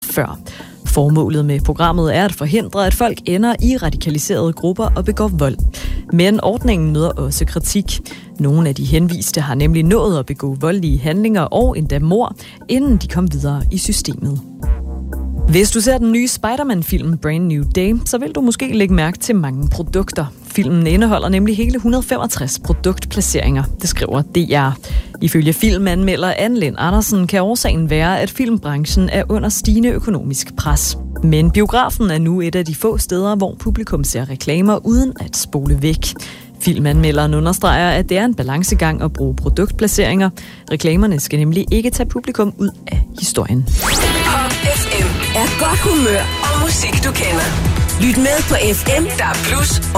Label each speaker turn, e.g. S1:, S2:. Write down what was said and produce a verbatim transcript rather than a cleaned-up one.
S1: før. Formålet med programmet er at forhindre, at folk ender i radikaliserede grupper og begår vold. Men ordningen møder også kritik. Nogle af de henviste har nemlig nået at begå voldelige handlinger og endda mord, inden de kom videre i systemet. Hvis du ser den nye Spider-Man-film Brand New Day, så vil du måske lægge mærke til mange produkter. Filmen indeholder nemlig hele et hundrede og femogtres produktplaceringer, det skriver D R. Ifølge filmanmelder Anne Lind Andersen kan årsagen være, at filmbranchen er under stigende økonomisk pres. Men biografen er nu et af de få steder, hvor publikum ser reklamer uden at spole væk. Filmanmelderen understreger, at det er en balancegang at bruge produktplaceringer. Reklamerne skal nemlig ikke tage publikum ud af historien.
S2: Pop F M er godt humør og musik, du kender. Lyt med på F M, der er plus